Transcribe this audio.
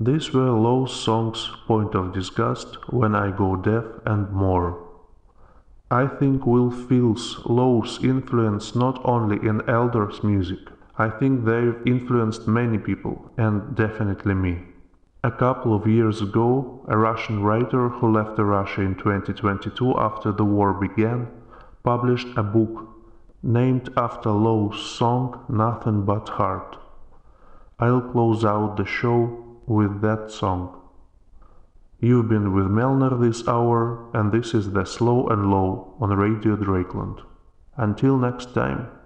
These were Low's songs Point of Disgust, When I Go Deaf and more. I think Will feels Low's influence not only in Elder's music. I think they've influenced many people, and definitely me. A couple of years ago, a Russian writer who left Russia in 2022 after the war began, published a book named after Low's song Nothing But Heart. I'll close out the show with that song. You've been with Melner this hour, and this is the Slow and Low on Radio Drakeland. Until next time.